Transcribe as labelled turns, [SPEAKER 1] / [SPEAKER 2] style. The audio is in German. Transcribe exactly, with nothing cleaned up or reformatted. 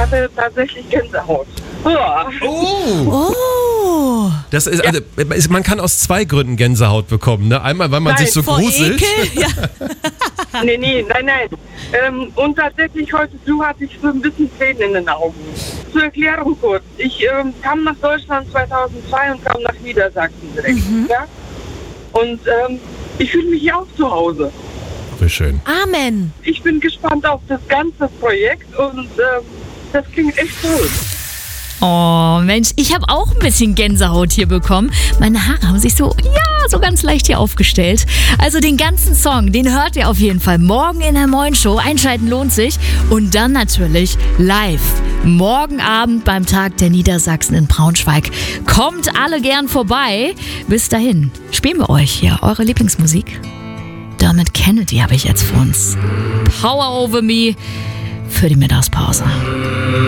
[SPEAKER 1] hatte tatsächlich Gänsehaut. Uah.
[SPEAKER 2] Oh!
[SPEAKER 3] Oh!
[SPEAKER 2] Das ist, also, man kann aus zwei Gründen Gänsehaut bekommen. Ne? Einmal, weil man
[SPEAKER 1] Nein,
[SPEAKER 2] sich so
[SPEAKER 3] Vor
[SPEAKER 2] gruselt.
[SPEAKER 3] Ekel? Ja.
[SPEAKER 1] Nee, nee, nein, nein. Ähm, und tatsächlich heute früh hatte ich so ein bisschen Tränen in den Augen. Zur Erklärung kurz. Ich ähm, kam nach Deutschland zweitausendzwei und kam nach Niedersachsen direkt.
[SPEAKER 3] Mhm.
[SPEAKER 1] Ja? Und ähm, ich fühle mich hier auch zu Hause.
[SPEAKER 2] Wie schön.
[SPEAKER 3] Amen.
[SPEAKER 1] Ich bin gespannt auf das ganze Projekt und ähm, das klingt echt toll.
[SPEAKER 3] Oh, Mensch, ich habe auch ein bisschen Gänsehaut hier bekommen. Meine Haare haben sich so, ja, so ganz leicht hier aufgestellt. Also den ganzen Song, den hört ihr auf jeden Fall morgen in der Moin Show. Einschalten lohnt sich. Und dann natürlich live. Morgen Abend beim Tag der Niedersachsen in Braunschweig. Kommt alle gern vorbei. Bis dahin spielen wir euch hier eure Lieblingsmusik. Dermot Kennedy habe ich jetzt für uns. Power Over Me für die Mittagspause.